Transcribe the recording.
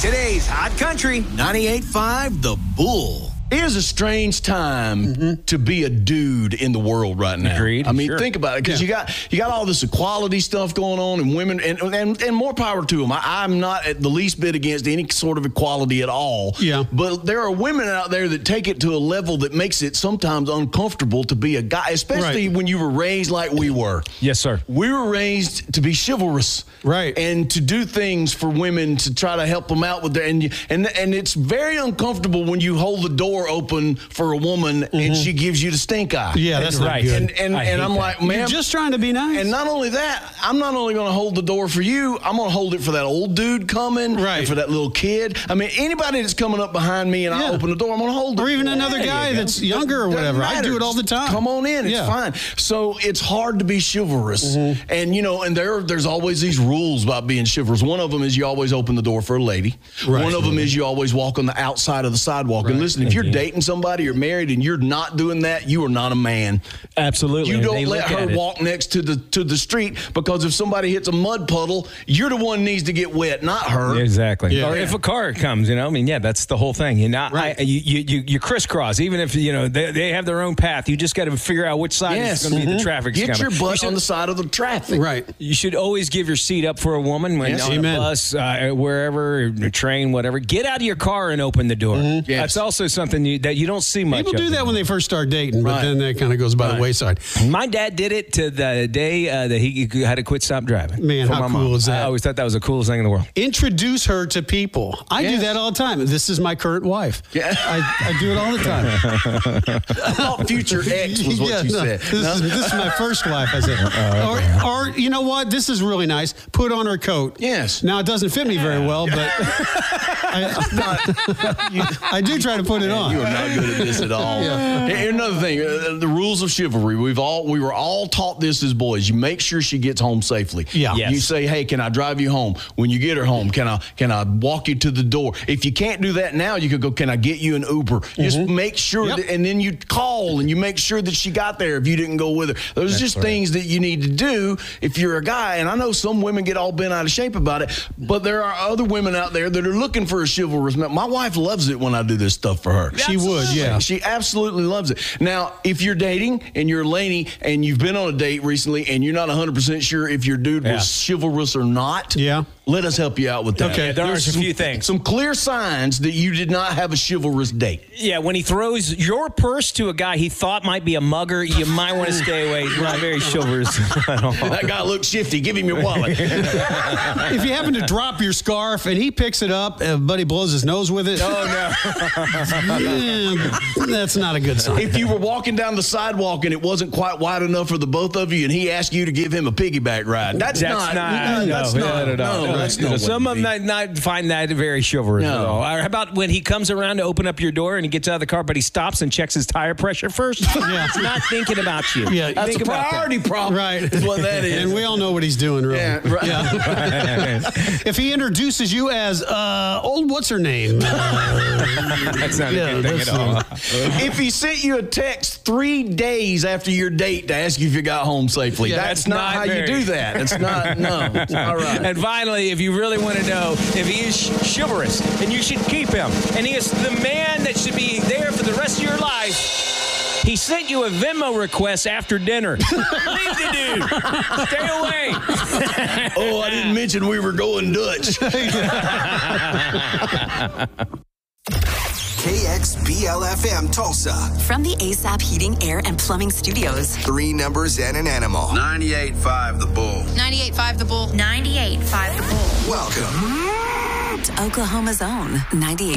Today's Hot Country 98.5 The Bull. It is a strange time to be a dude in the world right now. Agreed. I mean, Sure. think about it, because you got all this equality stuff going on, and women, and more power to them. I'm not at the least bit against any sort of equality at all. Yeah. But there are women out there that take it to a level that makes it sometimes uncomfortable to be a guy, especially when you were raised like we were. Yes, sir. We were raised to be chivalrous, Right. and to do things for women to try to help them out with their and it's very uncomfortable when you hold the door open for a woman and she gives you the stink eye. Yeah, that's not Right. good. And I'm like, man, You're just trying to be nice. and not only that, I'm not only going to hold the door for you, I'm going to hold it for that old dude coming, Right. and for that little kid. I mean, anybody that's coming up behind me and I Yeah. open the door, I'm going to hold it. Or even for another them. guy that's younger or Doesn't whatever. I matter. do it all the time. Come on in, it's Yeah. fine. So it's hard to be chivalrous, and and there's always these rules about being chivalrous. One of them is you always open the door for a lady. Right. One of them is you always walk on the outside of the sidewalk. And listen, if you're dating somebody, you're married, and you're not doing that, you are not a man. Absolutely. You They don't look let her at it. walk next to the street, because if somebody hits a mud puddle, you're the one who needs to get wet, not her. Exactly. Yeah. Or if a car comes, that's the whole thing. Right. You crisscross. Even if they have their own path, you just got to figure out which side Yes. is going to be the traffic. Get your butt on the side of the traffic. Right. You should always give your seat up for a woman when Yes. on Amen. a bus, wherever, a train, whatever. Get out of your car and open the door. Yes. That's also something that you don't see much People of. do that when they first start dating, but Right. then that kind of goes by the wayside. My dad did it to the day that he had to quit stop driving. Man, for how my cool mom. is that? I always thought that was the coolest thing in the world. Introduce her to people. I do Yes. that all the time. This is my current wife. Yeah. I do it all the time. I thought future ex was what Yeah, you no, said. This is my first wife, I said. Or you know what? This is really nice. Put on her coat. Yes. Now, it doesn't fit me very well, but I do try to put it on. You are not good at this at all. Yeah. Here's another thing: the rules of chivalry. We were all taught this as boys. You make sure she gets home safely. Yeah. Yes. You say, "Hey, can I drive you home?" When you get her home, can I walk you to the door? If you can't do that now, you could go, "Can I get you an Uber?" Just make sure Yep. that, and then you call and you make sure that she got there if you didn't go with her. Those are just things that you need to do if you're a guy. And I know some women get all bent out of shape about it, but there are other women out there that are looking for a chivalrous man. My wife loves it when I do this stuff for her. She would, yeah. She absolutely loves it. Now, if you're dating and you're a lady and you've been on a date recently and you're not 100% sure if your dude was chivalrous or not, Yeah. let us help you out with that. Okay, there are There's a few things. Some clear signs that you did not have a chivalrous date. Yeah, when he throws your purse to a guy he thought might be a mugger, you might want to stay away. He's not very chivalrous at all. That guy looks shifty. Give him your wallet. If you happen to drop your scarf and he picks it up, buddy blows his nose with it. Oh, no. Yeah, that's not a good sign. If you were walking down the sidewalk and it wasn't quite wide enough for the both of you and he asked you to give him a piggyback ride, that's not Some of them not find that very chivalrous at all. Or how about when he comes around to open up your door and he gets out of the car, but he stops and checks his tire pressure first? Yeah. He's not thinking about you. Yeah, That's Think a about that. priority problem. Right. Is what that is. And we all know what he's doing, really. Yeah, right. If he introduces you as old what's her name? That's not a good thing at all. If he sent you a text 3 days after your date to ask you if you got home safely, Yeah, that's that's not not how you very- do that. It's not, no, it's not right. And finally, if you really want to know if he is chivalrous, and you should keep him, and he is the man that should be there for the rest of your life, he sent you a Venmo request after dinner. Leave the dude. Stay away. Oh, I didn't mention we were going Dutch. KXBL-FM Tulsa. From the ASAP Heating, Air, and Plumbing Studios. 3 numbers and an animal. 98.5 The Bull. 98.5 The Bull. 98.5 The Bull. Welcome To Oklahoma's own 98.